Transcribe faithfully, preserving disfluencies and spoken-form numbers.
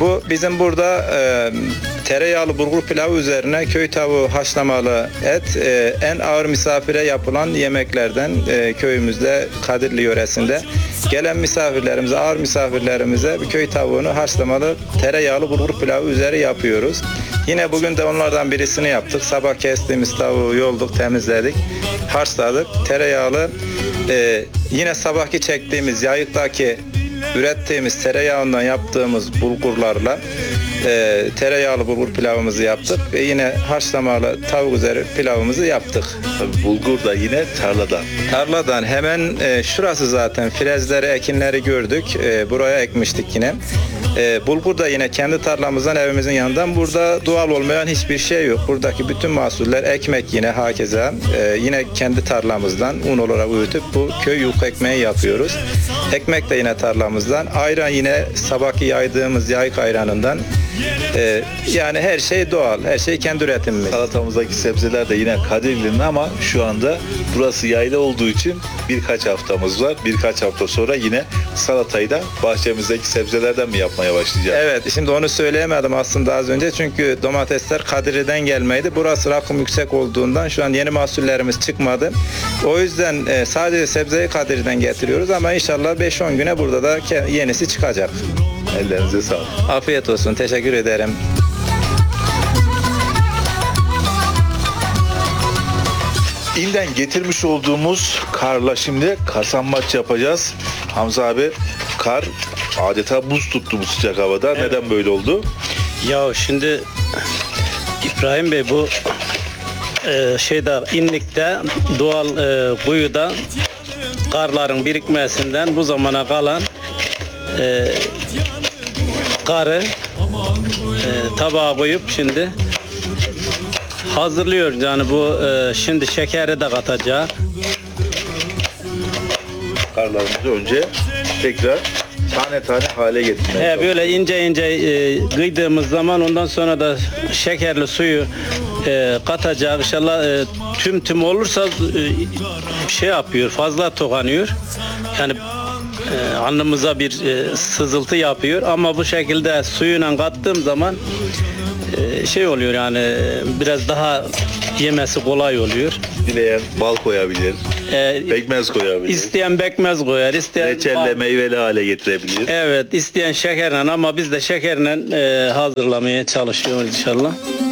Bu bizim burada e, tereyağlı bulgur pilavı üzerine köy tavuğu haşlamalı et e, en ağır misafire yapılan yemeklerden e, köyümüzde Kadirli yöresinde. Gelen misafirlerimize, ağır misafirlerimize bir köy tavuğunu haşlamalı tereyağlı bulgur pilavı üzeri yapıyoruz. Yine bugün de onlardan birisini yaptık. Sabah kestiğimiz tavuğu yolduk, temizledik, haşladık. Tereyağlı e, yine sabahki çektiğimiz yayıktaki ürettiğimiz tereyağından yaptığımız bulgurlarla e, tereyağlı bulgur pilavımızı yaptık ve yine haşlamalı tavuk üzeri pilavımızı yaptık. Tabii bulgur da yine tarladan. Tarladan hemen e, şurası zaten frezleri, ekinleri gördük. E, buraya ekmiştik yine. E, bulgur da yine kendi tarlamızdan, evimizin yanından. Burada doğal olmayan hiçbir şey yok. Buradaki bütün mahsuller, ekmek yine hakeza. E, yine kendi tarlamızdan un olarak üretip bu köy yufka ekmeği yapıyoruz. Ekmek de yine tarlamızdan. Ayran yine sabahki yaydığımız yayık ayranından. Ee, yani her şey doğal, her şey kendi üretimimiz. Salatamızdaki sebzeler de yine Kadirli'nin ama şu anda burası yayla olduğu için birkaç haftamız var. Birkaç hafta sonra yine salatayı da bahçemizdeki sebzelerden mi yapmaya başlayacağız? Evet, şimdi onu söyleyemedim aslında az önce çünkü domatesler Kadirli'den gelmeydi. Burası rakım yüksek olduğundan şu an yeni mahsullerimiz çıkmadı. O yüzden e, sadece sebzeyi Kadirli'den getiriyoruz ama inşallah beş on güne burada da yenisi çıkacak. Ellerinize sağlık. Afiyet olsun, teşekkür ederim. İlden getirmiş olduğumuz karla şimdi karsambaç yapacağız. Hamza abi, kar adeta buz tuttu bu sıcak havada. Evet. Neden böyle oldu? Ya şimdi İbrahim Bey bu e, şeyde İnlik'te doğal e, kuyuda karların birikmesinden bu zamana kalan e, karı e, tabağa koyup şimdi hazırlıyor. Yani bu e, şimdi şekeri de katacak. Karlarımızı önce tekrar tane tane hale getirmeye He, böyle ince ince e, kıydığımız zaman ondan sonra da şekerli suyu e, katacak. İnşallah e, tüm tüm olursa e, şey yapıyor, fazla tokanıyor. Yani e, alnımıza bir e, sızıltı yapıyor ama bu şekilde suyuyla kattığım zaman e, şey oluyor yani biraz daha yemesi kolay oluyor. Dileyen bal koyabilir, E, pekmez koyabilir, isteyen bekmez koyar, isteyen reçelle meyveli hale getirebilir. Evet, isteyen şekerle ama biz de şekerle e, hazırlamaya çalışıyoruz inşallah.